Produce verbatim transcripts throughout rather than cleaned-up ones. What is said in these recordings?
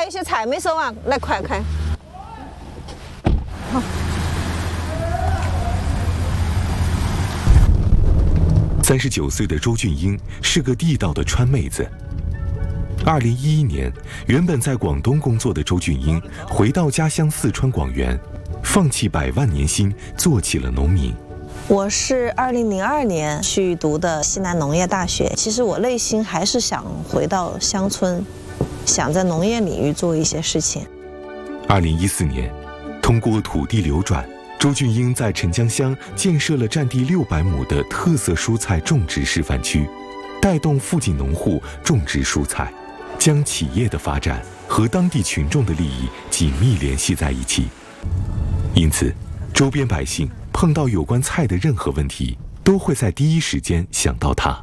有些菜没收完，来快快。好。 三十九岁的周俊英是个地道的川妹子。二零一一年，原本在广东工作的周俊英回到家乡四川广元，放弃百万年薪，做起了农民。 我是二零零二年去读的西南农业大学，其实我内心还是想回到乡村，想在农业领域做一些事情。 二零一四年，通过土地流转，周俊英在陈江乡建设了占地六百亩的特色蔬菜种植示范区，带动附近农户种植蔬菜，将企业的发展和当地群众的利益紧密联系在一起。因此，周边百姓碰到有关菜的任何问题，都会在第一时间想到他。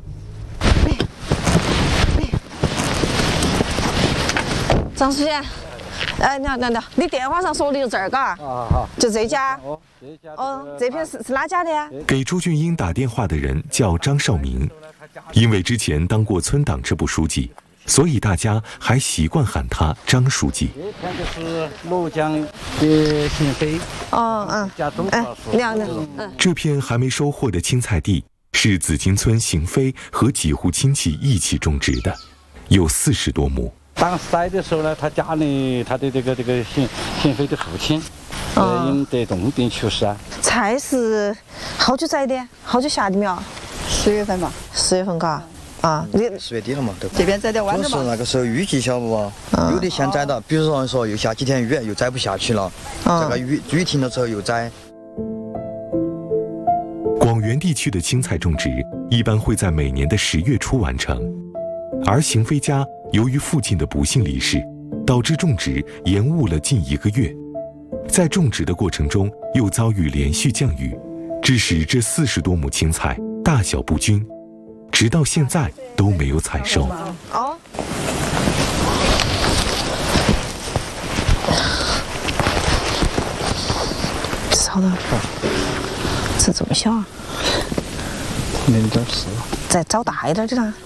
张书记，哎，你好，你好，你电话上说的就这儿嘎？啊好，就这家。哦，这家。哦，这片是是哪家的呀？ 给周俊英打电话的人叫张少明，因为之前当过村党支部书记，所以大家还习惯喊他张书记。 这片就是罗江的新飞。 哦嗯。加中哎，你好，你好。嗯。 这片还没收获的青菜地是紫金村邢飞和几户亲戚一起种植的，有四十多亩。 当时的时候呢，他家里他的这个这个邢邢飞的父亲，呃，因得重病去世啊。 菜是好久摘的？好久下的苗？ 十月份嘛。 十月份嘎。啊，你十月底了嘛，对吧？这边摘的晚了嘛。就是那个时候雨季晓不嘛？有的先摘到，比如说说又下几天雨，又摘不下去了。这个雨雨停了之后又摘。 广元地区的青菜种植一般会在每年的十月初完成，而邢飞家由于父亲的不幸离世，导致种植延误了近一个月。在种植的过程中又遭遇连续降雨，致使这四十多亩青菜大小不均。直到现在都没有采收。哦， 好的，这这么小啊？ 零点四。 再找大一点的呢？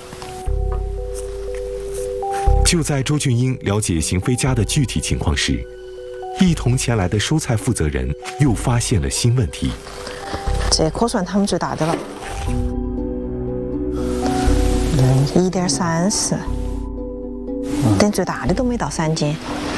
就在周俊英了解邢飞家的具体情况时，一同前来的蔬菜负责人又发现了新问题。 这棵算他们最大的了。一点三四，但最大的都没到三斤。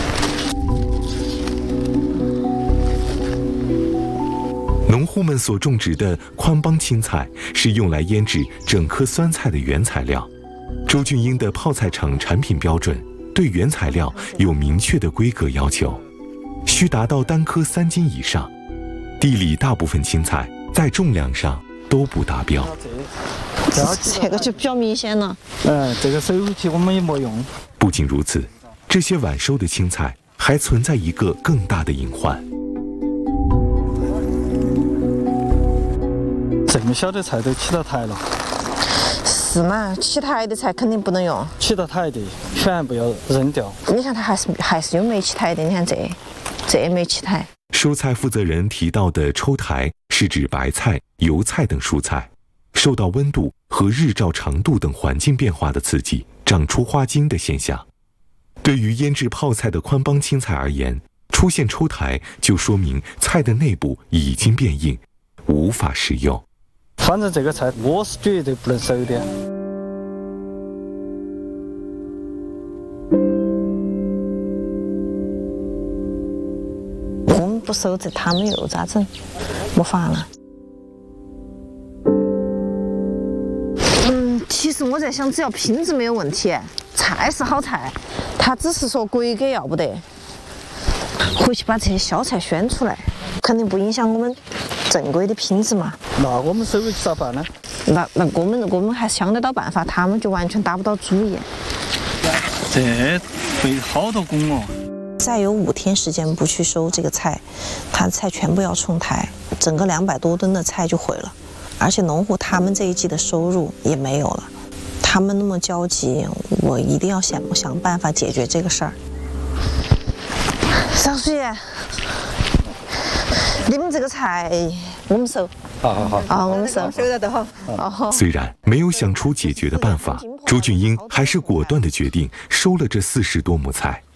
农户们所种植的宽帮青菜是用来腌制整颗酸菜的原材料。周俊英的泡菜厂产品标准对原材料有明确的规格要求，需达到单颗三斤以上。地里大部分青菜在重量上都不达标。 这个就比较明显了。 嗯，这个手机我们也没用。 不仅如此，这些晚收的青菜还存在一个更大的隐患。 这么小的菜都起到台了。 是嘛？起台的菜肯定不能用。 起到台的全部要扔掉。 你看它还是还是有没起台的，你看这这也没起台。 蔬菜负责人提到的抽台是指白菜、油菜等蔬菜受到温度和日照长度等环境变化的刺激，长出花茎的现象。对于腌制泡菜的宽帮青菜而言，出现抽台就说明菜的内部已经变硬，无法食用。 反正这个菜我是绝对不能收的。 我们不收，这他们又咋整？没法了。其实我在想，只要品质没有问题，菜是好菜，它只是说规格要不得。回去把这些小菜选出来，肯定不影响我们正规的品质嘛。 那我们收回去咋办呢？ 那那我们我们还想得到办法，他们就完全打不到主意。 这费好多工哦。 再有五天时间不去收这个菜，它的菜全部要冲台，整个两百多吨的菜就毁了。而且农户他们这一季的收入也没有了，他们那么焦急，我一定要想想办法解决这个事儿。张书记，你们这个菜我们收。 好好好。 啊，我们收。 收了的哈。 哦。 虽然没有想出解决的办法，周俊英还是果断地决定收了这四十多亩菜。